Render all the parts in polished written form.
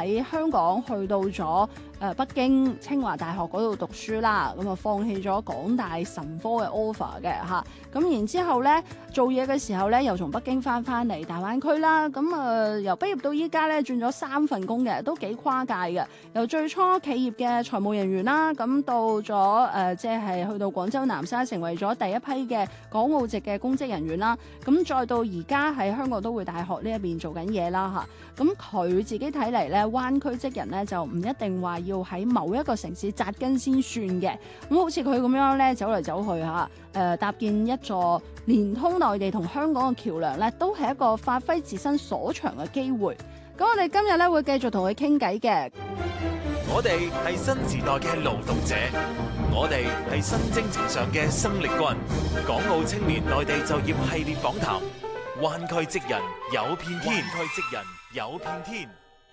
喺香港去到咗北京清華大學嗰度讀書啦，咁啊放棄咗港大神科嘅 offer 嘅嚇，咁然之後咧做嘢嘅時候咧又從北京翻嚟大灣區啦，咁由畢業到依家咧轉咗3份工嘅，都幾跨界嘅。由最初企業嘅財務人員啦，咁到咗即係去到廣州南沙成為咗第一批嘅港澳籍嘅公職人員啦，咁再到而家喺香港都會大學呢一邊做緊嘢啦嚇，咁佢自己睇嚟咧，灣區職人咧就唔一定話要喺某一個城市紮根先算嘅，咁好似佢咁樣咧走嚟走去嚇，搭建一座連通內地同香港嘅橋梁咧，都係一個發揮自身所長嘅機會。咁我哋今日咧會繼續同佢傾偈嘅。 我哋係新時代嘅勞動者，我哋係新征程上嘅生力軍。港澳青年內地就業系列訪談，灣區職人有片天，灣區職人有片天。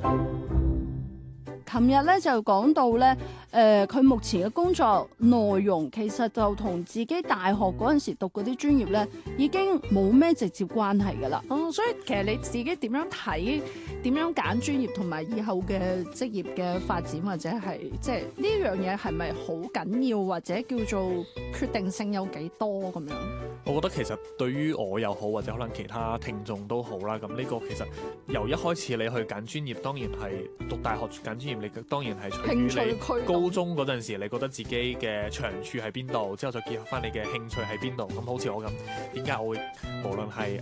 琴日咧就講到咧，佢目前嘅工作內容其實就同自己大學嗰陣時讀嗰啲專業咧，已經冇咩直接關係㗎啦。 所以其實你自己點樣睇、點樣揀專業同埋以後嘅職業嘅發展，或者係即係呢樣嘢係咪好緊要，或者叫做決定性有幾多咁樣？ 我覺得其實對於我又好，或者可能其他聽眾都好啦。咁呢個其實由一開始你去揀專業，當然係讀大學揀專業，你當然係隨於你高中嗰陣時，你覺得自己嘅長處喺邊度，之後再結合翻你嘅興趣喺邊度。咁好似我咁，點解我會無論係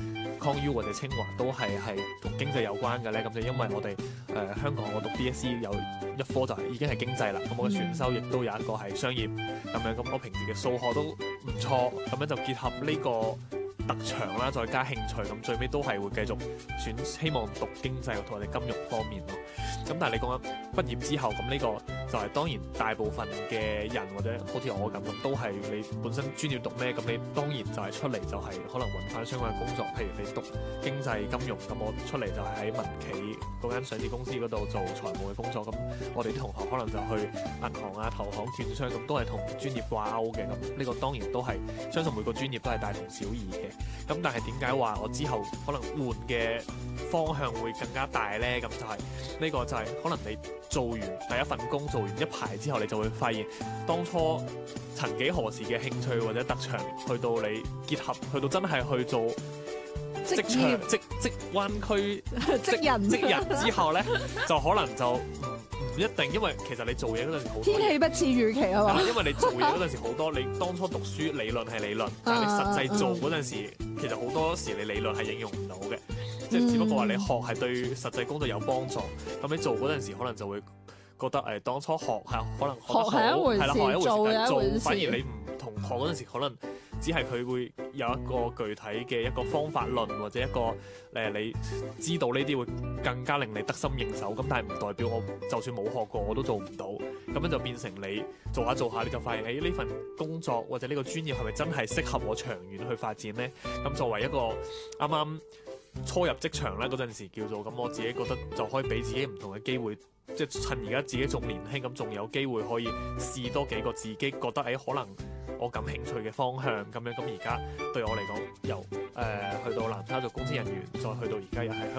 ConU 或者清華都係同經濟有關嘅咧？咁就因為我哋香港我讀 DSE 有一科就已經係經濟啦。咁我嘅選修亦都有一個係商業咁樣。咁我平時嘅數學都唔錯，咁樣就結合呢個特長啦，再加興趣，咁最尾都係會繼續希望讀經濟同埋金融方面咯。咁但係你講緊畢業之後，咁呢個就係當然大部分嘅人或者好似我咁都係你本身專業讀咩，咁你當然就係出嚟就係可能揾翻相關嘅工作。譬如你讀經濟金融，咁我出嚟就係喺民企嗰間上市公司嗰度做財務嘅工作。咁我哋啲同學可能就去銀行啊、投行、券商，咁都係同專業掛鈎嘅。咁呢個當然都係相信每個專業都係大同小異嘅。咁但係點解話我之後可能換嘅方向會更加大呢？咁就係呢個就係可能你做完第一份工做完一排之後，你就會發現當初曾幾何時嘅興趣或者特長，去到你結合，去到真係去做職場職灣區職人之後呢，就可能就唔一定，因為其實你做嘢嗰陣時好多天氣不似預期係嘛？ 因為你做嘢嗰陣時好多，你當初讀書理論係理論，但係你實際做嗰陣時，其實好多時你理論係應用唔到嘅，即係只不過話你學係對實際工作有幫助，咁你做嗰陣時可能就會覺得當初學係可能學係一回事，做反而你唔同學嗰陣時可能。只係佢會有一個具體嘅一個方法論，或者一個你知道呢啲會更加令你得心應手。咁但係唔代表我就算冇學過我都做唔到。咁樣就變成你做下做下，你就發現呢份工作或者呢個專業係咪真係適合我長遠去發展呢？咁作為一個啱啱初入職場咧嗰陣時叫做咁，我自己覺得就可以俾自己唔同嘅機會，即係趁而家自己仲年輕，咁仲有機會可以試多幾個自己覺得可能我感興趣嘅方向咁樣。咁而家對我嚟講，由去到南沙做公司人員，再去到而家又係香